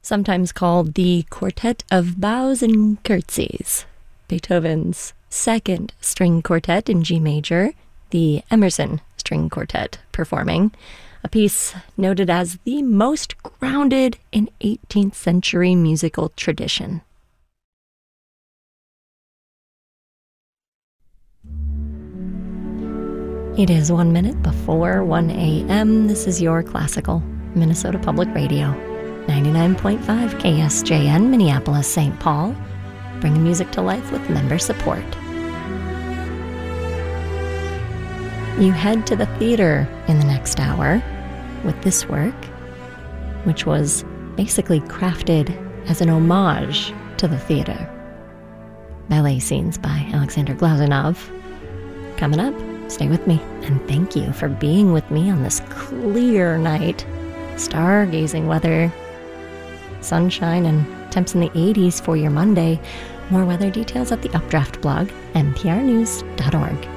sometimes called the Quartet of Bows and Curtsies, Beethoven's second string quartet in G major, the Emerson String Quartet performing, a piece noted as the most grounded in 18th century musical tradition. It is 1 minute before 1 a.m. This is your classical Minnesota Public Radio, 99.5 KSJN, Minneapolis, St. Paul, bringing music to life with member support. You head to the theater in the next hour with this work, which was basically crafted as an homage to the theater. Ballet Scenes by Alexander Glazunov. Coming up, stay with me, and thank you for being with me on this clear night. Stargazing weather, sunshine, and temps in the 80s for your Monday. More weather details at the Updraft blog, nprnews.org.